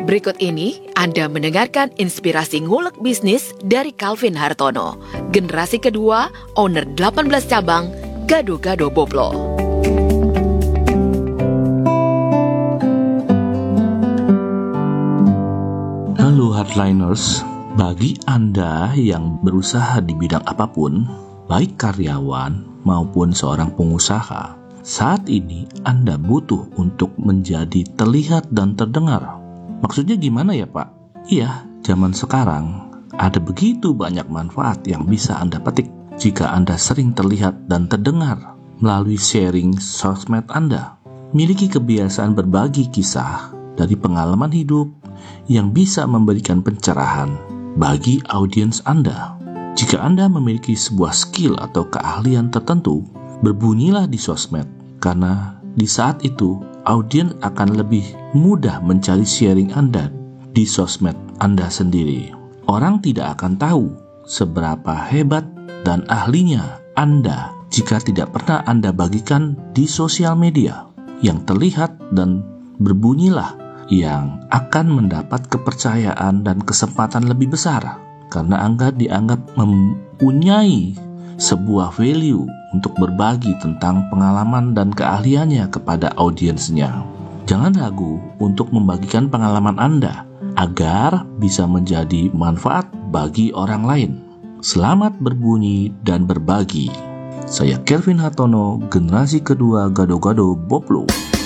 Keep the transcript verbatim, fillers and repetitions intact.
Berikut ini Anda mendengarkan inspirasi ngulek bisnis dari Calvin Hartono, generasi kedua, owner delapan belas cabang, Gado-Gado Boplo. Halo Hardliners, bagi Anda yang berusaha di bidang apapun, baik karyawan maupun seorang pengusaha, saat ini Anda butuh untuk menjadi terlihat dan terdengar. Maksudnya gimana ya Pak? Iya, zaman sekarang ada begitu banyak manfaat yang bisa Anda petik jika Anda sering terlihat dan terdengar melalui sharing sosmed Anda. Miliki kebiasaan berbagi kisah dari pengalaman hidup yang bisa memberikan pencerahan bagi audiens Anda. Jika Anda memiliki sebuah skill atau keahlian tertentu, berbunyilah di sosmed, karena di saat itu audiens akan lebih mudah mencari sharing Anda di sosmed Anda sendiri. Orang tidak akan tahu seberapa hebat dan ahlinya Anda jika tidak pernah Anda bagikan di sosial media. Yang terlihat dan berbunyilah yang akan mendapat kepercayaan dan kesempatan lebih besar, karena Anda dianggap mempunyai sebuah value untuk berbagi tentang pengalaman dan keahliannya kepada audiensnya. Jangan ragu untuk membagikan pengalaman Anda agar bisa menjadi manfaat bagi orang lain. Selamat berbunyi dan berbagi. Saya Calvin Hartono, generasi kedua Gado-Gado Boplo.